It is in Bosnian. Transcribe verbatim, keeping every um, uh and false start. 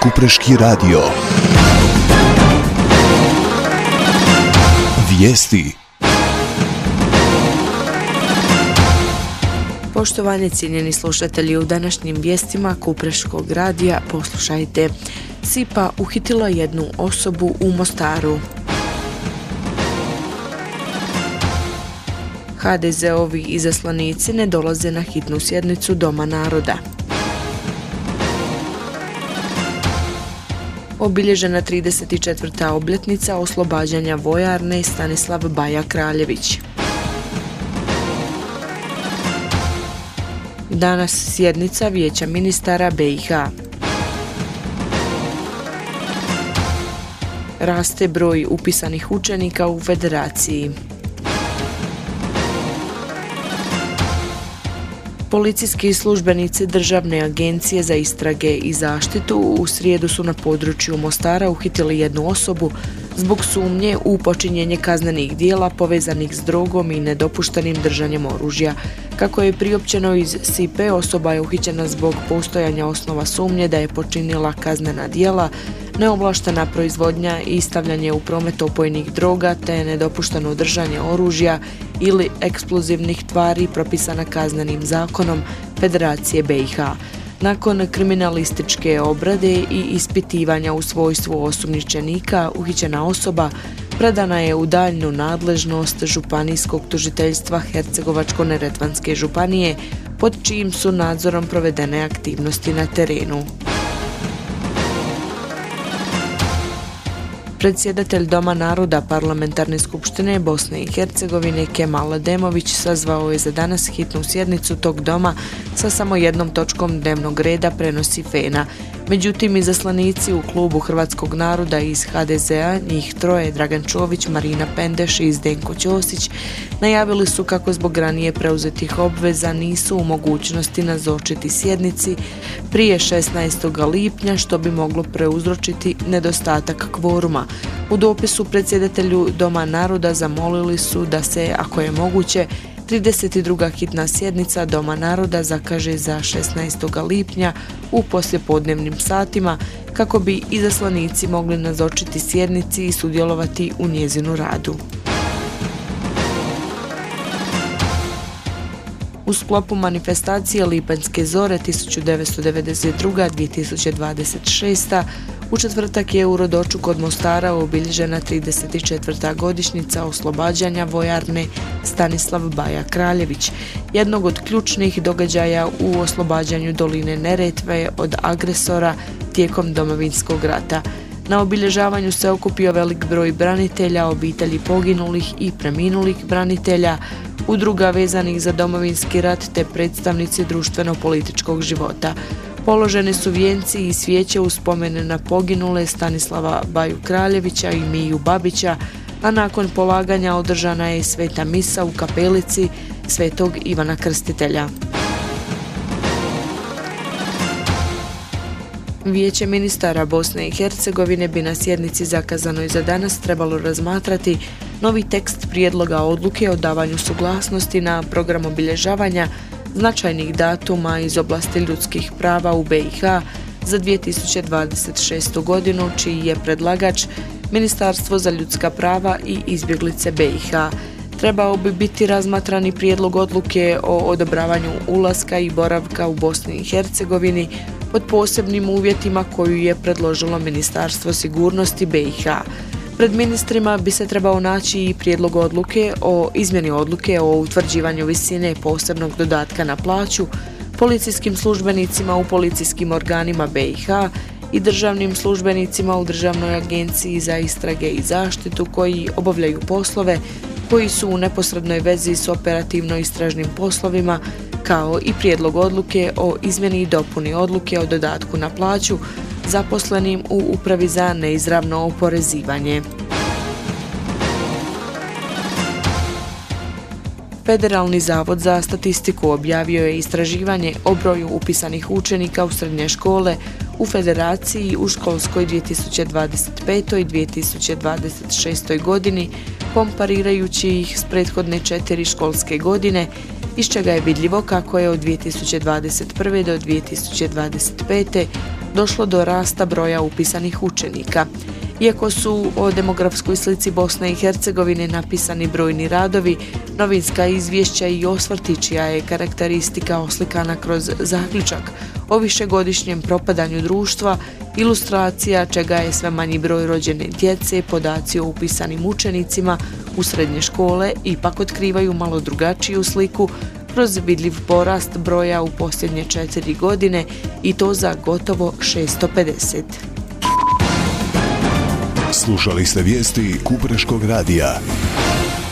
Kupreški radio. Vijesti. Poštovani cijenjeni slušatelji, u današnjim vijestima Kupreškog radija poslušajte. SIPA uhitila jednu osobu u Mostaru. ha de ze-ovi izaslanici ne dolaze na hitnu sjednicu Doma naroda. Obilježena trideset četvrta obljetnica oslobađanja vojarne Stanislav Baja Kraljević. Danas sjednica Vijeća ministara be i ha. Raste broj upisanih učenika u federaciji. Policijski službenici Državne agencije za istrage i zaštitu u srijedu su na području Mostara uhitili jednu osobu zbog sumnje u počinjenje kaznenih dijela povezanih s drogom i nedopuštenim držanjem oružja. Kako je priopćeno iz SIPE, osoba je uhićena zbog postojanja osnova sumnje da je počinila kaznena djela, neovlaštena proizvodnja i stavljanje u promet opojnih droga te nedopušteno držanje oružja ili eksplozivnih tvari propisana kaznenim zakonom Federacije be i ha. Nakon kriminalističke obrade i ispitivanja u svojstvu osumnjičenika, uhićena osoba predana je u daljnju nadležnost Županijskog tužiteljstva Hercegovačko-neretvanske županije, pod čijim su nadzorom provedene aktivnosti na terenu. Predsjedatelj Doma naroda Parlamentarne skupštine Bosne i Hercegovine Kemal Ademović sazvao je za danas hitnu sjednicu tog doma sa samo jednom točkom dnevnog reda, prenosi FENA. Međutim, izaslanici u klubu Hrvatskog naroda iz ha de ze-a, njih troje, Dragan Čović, Marina Pendeš i Zdenko Ćosić, najavili su kako zbog ranije preuzetih obveza nisu u mogućnosti nazočiti sjednici prije šesnaestog lipnja, što bi moglo preuzročiti nedostatak kvoruma. U dopisu predsjedatelju Doma naroda zamolili su da se, ako je moguće, trideset druga hitna sjednica Doma naroda zakaže za šesnaestog lipnja u poslijepodnevnim satima kako bi izaslanici mogli nazočiti sjednici i sudjelovati u njezinu radu. U sklopu manifestacije Lipanjske zore tisuću devetsto devedeset druga do dvije tisuće dvadeset šesta. u četvrtak je u Rodoču kod Mostara obilježena trideset četvrta godišnjica oslobađanja vojarne Stanislav Baja Kraljević, jednog od ključnih događaja u oslobađanju doline Neretve od agresora tijekom Domovinskog rata. Na obilježavanju se okupio velik broj branitelja, obitelji poginulih i preminulih branitelja, udruga vezanih za Domovinski rat te predstavnici društveno-političkog života. Položeni su vijenci i svijeće u spomene na poginule Stanislava Baju Kraljevića i Miju Babića, a nakon polaganja održana je sveta misa u kapelici Svetog Ivana Krstitelja. Vijeće ministara Bosne i Hercegovine bi na sjednici zakazanoj za danas trebalo razmatrati novi tekst prijedloga odluke o davanju suglasnosti na program obilježavanja značajnih datuma iz oblasti ljudskih prava u be i ha za dvije tisuće dvadeset šestu. godinu, čiji je predlagač Ministarstvo za ljudska prava i izbjeglice be i ha. Trebao bi biti razmatrani prijedlog odluke o odobravanju ulaska i boravka u Bosni i Hercegovini pod posebnim uvjetima koju je predložilo Ministarstvo sigurnosti be i ha. Pred ministrima bi se trebao naći i prijedlog odluke o izmjeni odluke o utvrđivanju visine posebnog dodatka na plaću policijskim službenicima u policijskim organima be i ha i državnim službenicima u Državnoj agenciji za istrage i zaštitu koji obavljaju poslove koji su u neposrednoj vezi s operativno-istražnim poslovima, kao i prijedlog odluke o izmjeni i dopuni odluke o dodatku na plaću zaposlenim u Upravi za neizravno oporezivanje. Federalni zavod za statistiku objavio je istraživanje o broju upisanih učenika u srednje škole u Federaciji u školskoj dvije tisuće dvadeset petoj i dvije tisuće dvadeset šestoj. godini, komparirajući ih s prethodne četiri školske godine, iz čega je vidljivo kako je od dvije tisuće dvadeset prve. do dvije tisuće dvadeset pete. došlo do rasta broja upisanih učenika. Iako su o demografskoj slici Bosne i Hercegovine napisani brojni radovi, novinska izvješća i osvrti čija je karakteristika oslikana kroz zaključak o višegodišnjem propadanju društva, ilustracija čega je sve manji broj rođene djece, podaci o upisanim učenicima u srednje škole ipak otkrivaju malo drugačiju sliku kroz vidljiv porast broja u posljednje četiri godine i to za gotovo šesto pedeset. Slušali ste vijesti Kupreškog radija.